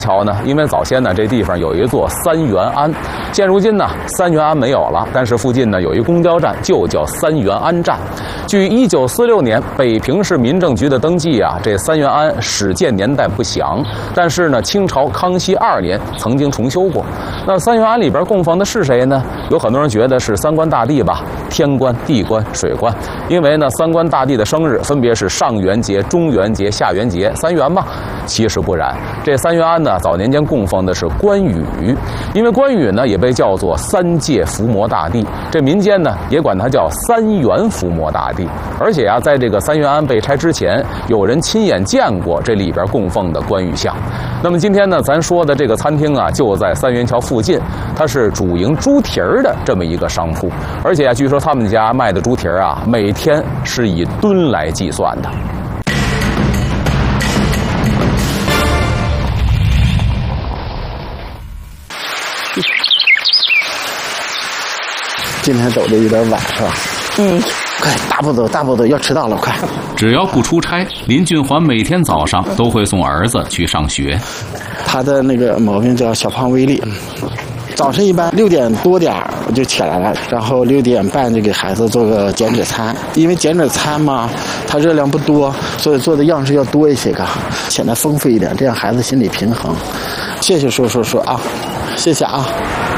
桥呢，因为早先呢这地方有一座三元庵，现如今呢三元庵没有了，但是附近呢有一公交站，就叫三元庵站。据1946年北平市民政局的登记啊，这三元庵始建年代不详，但是呢清朝康熙2年曾经重修过。那三元庵里边供奉的是谁呢？有很多人觉得是三官大帝吧，天官、地官、水官，因为呢三官大帝的生日分别是上元节、中元节、下元节，三元嘛。其实不然，这三元庵呢早年间供奉的是关羽，因为关羽呢也被叫做三界伏魔大帝，这民间呢也管他叫三元伏魔大帝。而且啊，在这个三元庵被拆之前，有人亲眼见过这里边供奉的关羽像。那么今天呢，咱说的这个餐厅啊，就在三元桥附近，它是主营猪蹄儿的这么一个商铺，而且啊，据说他们家卖的猪蹄儿啊，每天是以吨来计算的。 今天走的有点晚，是吧？快，大步走，大步走，要迟到了，快！ 只要不出差，林俊环每天早上都会送儿子去上学。 他的那个毛病叫小胖威力。早晨一般6点多点我就起来了，然后6点半就给孩子做个减脂餐，因为减脂餐嘛，它热量不多，所以做的样式要多一些个，显得丰富一点，这样孩子心理平衡。谢谢叔叔啊，谢谢啊。